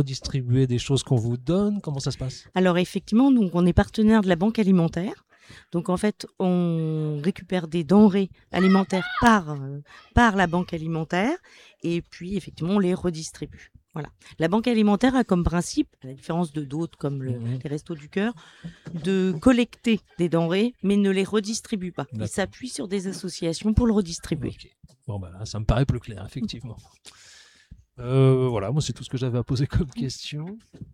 redistribuez des choses qu'on vous donne? Comment ça se passe? Alors effectivement, donc on est partenaire de la Banque alimentaire. Donc en fait, on récupère des denrées alimentaires par la Banque alimentaire et puis effectivement, on les redistribue. Voilà. La Banque alimentaire a comme principe, à la différence de d'autres comme les Restos du Cœur, de collecter des denrées mais ne les redistribue pas. D'accord. Il s'appuie sur des associations pour le redistribuer. Okay. Bon, là, ça me paraît plus clair, effectivement. Voilà, moi c'est tout ce que j'avais à poser comme question.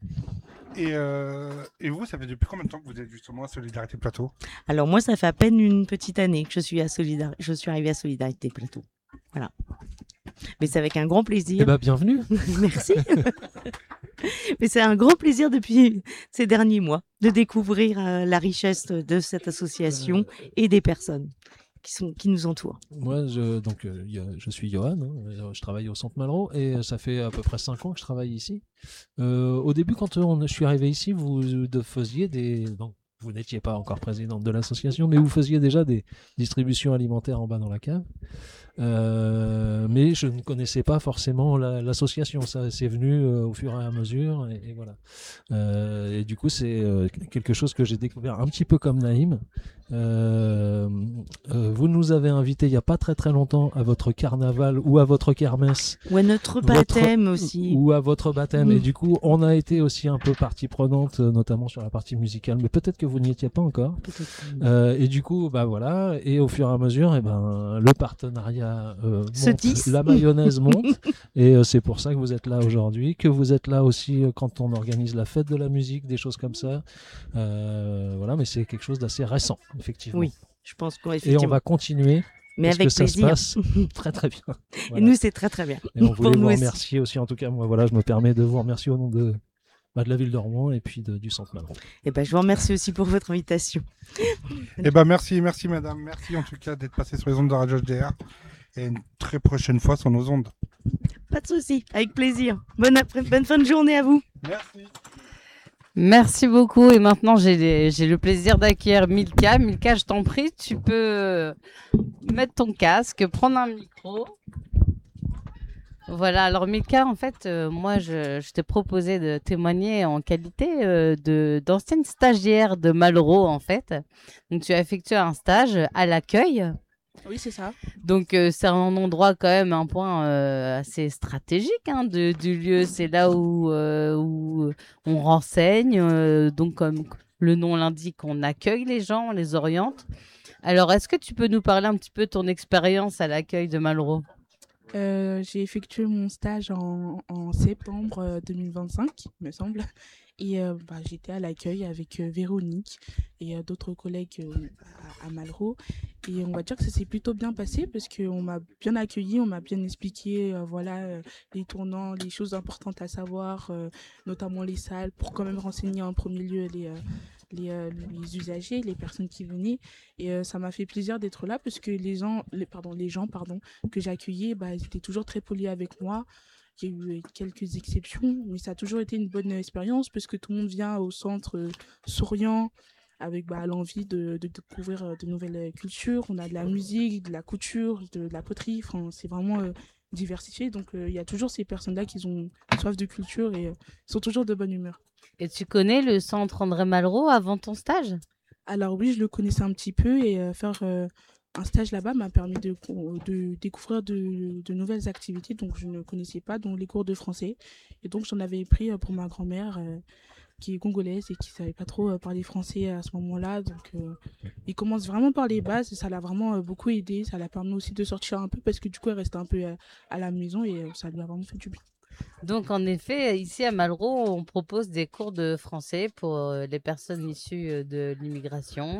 Et vous, ça fait depuis combien de temps que vous êtes justement à Solidarité Plateau? Alors moi, ça fait à peine une petite année que je suis arrivée à Solidarité Plateau. Voilà. Mais c'est avec un grand plaisir. Eh ben, bienvenue. Merci. Mais c'est un grand plaisir depuis ces derniers mois de découvrir la richesse de cette association et des personnes qui nous entourent. Moi, je suis Johan, je travaille au Centre Malraux et ça fait à peu près 5 ans que je travaille ici. Au début, quand je suis arrivé ici, vous faisiez vous n'étiez pas encore présidente de l'association, mais vous faisiez déjà des distributions alimentaires en bas dans la cave. Mais je ne connaissais pas forcément l'association. Ça c'est venu au fur et à mesure et voilà. Et du coup, c'est quelque chose que j'ai découvert un petit peu comme Naïm. Vous nous avez invités il n'y a pas très très longtemps à votre carnaval ou à votre kermesse. Ou à notre baptême aussi. Ou à votre baptême. Et du coup, on a été aussi un peu partie prenante, notamment sur la partie musicale. Mais peut-être que vous n'y étiez pas encore. Et du coup, voilà. Et au fur et à mesure, le partenariat monte, la mayonnaise monte. Et c'est pour ça que vous êtes là aujourd'hui. Que vous êtes là aussi quand on organise la fête de la musique, des choses comme ça. Voilà, mais c'est quelque chose d'assez récent, effectivement. Oui, je pense Et on va continuer. Mais avec plaisir. Ça se passe très très bien. Voilà. Et nous, c'est très très bien. Et on voulait vous remercier aussi. En tout cas, moi, voilà, je me permets de vous remercier au nom de la ville de Rouen et puis du Centre Malraux. Et je vous remercie aussi pour votre invitation. Et merci madame. Merci en tout cas d'être passée sur les ondes de Radio HDR. Et une très prochaine fois sur nos ondes. Pas de souci, avec plaisir. Bonne fin de journée à vous. Merci. Merci beaucoup. Et maintenant, j'ai le plaisir d'accueillir Milka. Milka, je t'en prie, tu peux mettre ton casque, prendre un micro. Voilà, alors Milka, en fait, moi, je t'ai proposé de témoigner en qualité d'ancienne stagiaire de Malraux, en fait. Donc, tu as effectué un stage à l'accueil. Oui, c'est ça. Donc, c'est un endroit quand même, un point assez stratégique du lieu. C'est là où on renseigne. Donc, comme le nom l'indique, on accueille les gens, on les oriente. Alors, est-ce que tu peux nous parler un petit peu de ton expérience à l'accueil de Malraux ? J'ai effectué mon stage en septembre 2025, me semble. Et j'étais à l'accueil avec Véronique et d'autres collègues à Malraux. Et on va dire que ça s'est plutôt bien passé parce qu'on m'a bien accueilli, on m'a bien expliqué les tournants, les choses importantes à savoir, notamment les salles, pour quand même renseigner en premier lieu les usagers, les personnes qui venaient. Et ça m'a fait plaisir d'être là parce que les gens que j'ai accueillis, ils étaient toujours très polis avec moi. Il y a eu quelques exceptions, mais ça a toujours été une bonne expérience parce que tout le monde vient au centre souriant, avec l'envie de découvrir de nouvelles cultures. On a de la musique, de la couture, de la poterie. Enfin, c'est vraiment diversifié. Donc, il y a toujours ces personnes-là qui ont soif de culture et sont toujours de bonne humeur. Et tu connais le centre André Malraux avant ton stage ? Alors oui, je le connaissais un petit peu et faire un stage là-bas m'a permis de découvrir de nouvelles activités dont je ne connaissais pas, dont les cours de français. Et donc, j'en avais pris pour ma grand-mère qui est congolaise et qui ne savait pas trop parler français à ce moment-là. Donc, il commence vraiment par les bases et ça l'a vraiment beaucoup aidé. Ça l'a permis aussi de sortir un peu parce que du coup, elle restait un peu à la maison et ça lui a vraiment fait du bien. Donc, en effet, ici à Malraux, on propose des cours de français pour les personnes issues de l'immigration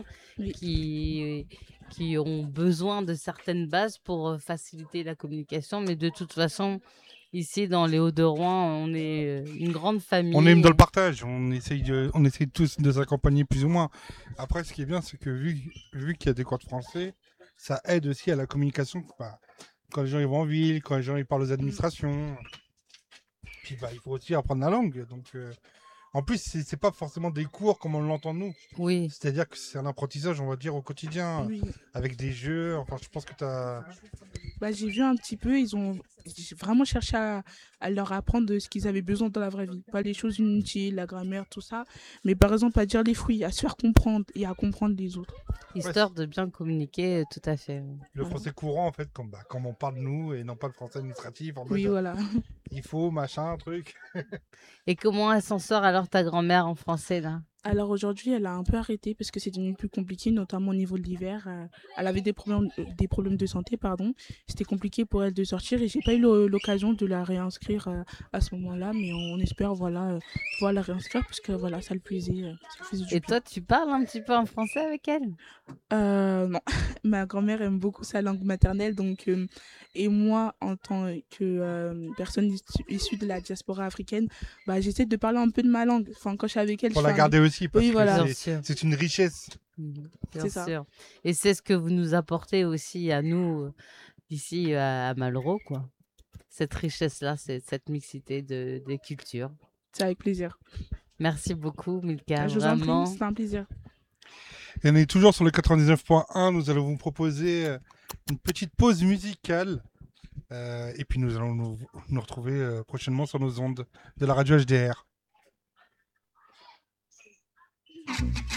qui ont besoin de certaines bases pour faciliter la communication. Mais de toute façon, ici, dans les Hauts-de-Rouen, on est une grande famille. On aime dans le partage. On essaye tous de s'accompagner plus ou moins. Après, ce qui est bien, c'est que vu qu'il y a des cours de français, ça aide aussi à la communication. Quand les gens ils vont en ville, quand les gens ils parlent aux administrations. Puis il faut aussi apprendre la langue. Donc, en plus, c'est pas forcément des cours comme on l'entend nous. Oui. C'est-à-dire que c'est un apprentissage, on va dire, au quotidien, avec des jeux. Enfin, je pense que tu as... J'ai vu un petit peu, ils ont j'ai vraiment cherché à leur apprendre de ce qu'ils avaient besoin dans la vraie vie. Pas les choses inutiles, la grammaire, tout ça. Mais par exemple, à dire les fruits, à se faire comprendre et à comprendre les autres. Histoire de bien communiquer, tout à fait. Le français courant, en fait, comme on parle nous et non pas le français administratif. En Oui, mode, voilà. il faut, machin, truc. Et comment elle s'en sort alors ta grand-mère en français là? Alors aujourd'hui, elle a un peu arrêté parce que c'est devenu plus compliqué, notamment au niveau de l'hiver. Elle avait des problèmes de santé, pardon. C'était compliqué pour elle de sortir et j'ai pas eu l'occasion de la réinscrire à ce moment-là, mais on espère pouvoir la réinscrire parce que voilà, ça le plaisait, ça lui faisait du Et bien. toi, tu parles un petit peu en français avec elle? Non, ma grand-mère aime beaucoup sa langue maternelle, donc et moi, en tant que personne issue de la diaspora africaine, bah, j'essaie de parler un peu de ma langue. Enfin, quand je suis avec elle, Pour je la fais garder aussi, parce Oui, voilà. que Bien sûr. c'est une richesse. Bien C'est ça. sûr. Et c'est ce que vous nous apportez aussi à nous, ici à Malraux, quoi. Cette richesse-là, cette mixité des cultures. C'est avec plaisir. Merci beaucoup, Milka. Je vous en Vraiment. prie, c'était un plaisir. Et on est toujours sur le 99.1. Nous allons vous proposer une petite pause musicale. Et puis nous allons nous retrouver prochainement sur nos ondes de la radio HDR.